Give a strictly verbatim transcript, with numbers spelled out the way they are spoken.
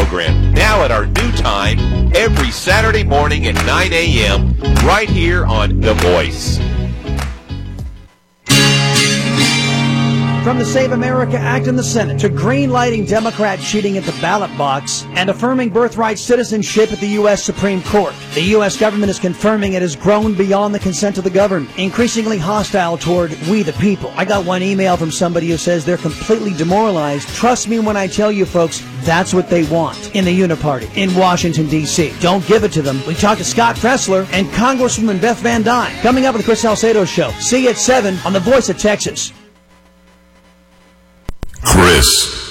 program, now at our new time, every Saturday morning at nine a.m., right here on The Voice. From the Save America Act in the Senate to green-lighting Democrat cheating at the ballot box and affirming birthright citizenship at the U S Supreme Court, the U S government is confirming it has grown beyond the consent of the governed, increasingly hostile toward we the people. I got one email from somebody who says they're completely demoralized. Trust me when I tell you, folks, that's what they want in the Uniparty in Washington, D C Don't give it to them. We talked to Scott Tressler and Congresswoman Beth Van Dyne. Coming up on the Chris Salcedo Show. See you at seven on The Voice of Texas. Chris